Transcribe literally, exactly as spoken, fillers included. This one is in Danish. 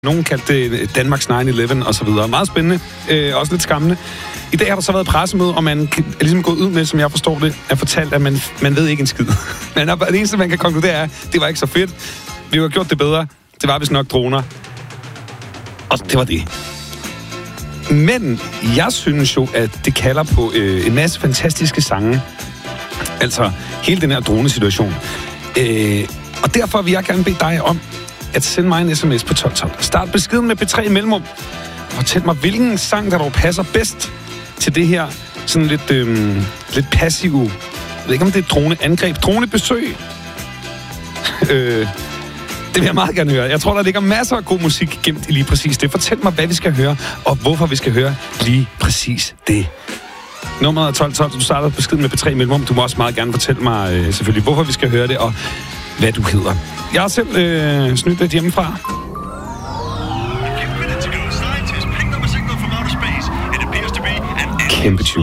Nogen kaldte det Danmarks nine eleven og så videre. Meget spændende. Øh, også lidt skræmmende. I dag har der så været pressemøde, og man er ligesom gået ud med, som jeg forstår det, er fortalt, at man, man ved ikke en skid. Men det eneste, man kan konkludere er, det var ikke så fedt. Vi har gjort det bedre. Det var vist nok droner. Og det var det. Men jeg synes jo, at det kalder på øh, en masse fantastiske sange. Altså hele den her dronesituation. Øh, og derfor vil jeg gerne bede dig om at sende mig en sms på tolv tolv. Start beskeden med P tre mellemrum. Fortæl mig, hvilken sang, der dog passer bedst til det her sådan lidt, øh, lidt passive, jeg ved ikke, om det er droneangreb, dronebesøg. øh, det vil jeg meget gerne høre. Jeg tror, der ligger masser af god musik gemt i lige præcis det. Fortæl mig, hvad vi skal høre, og hvorfor vi skal høre lige præcis det. Nummeret er tolv tolv, du starter beskeden med P tre mellemrum. Du må også meget gerne fortælle mig øh, selvfølgelig, hvorfor vi skal høre det, og hvad du hedder. Jeg har selv øh, snydt lidt hjemmefra. Kæmpe tune.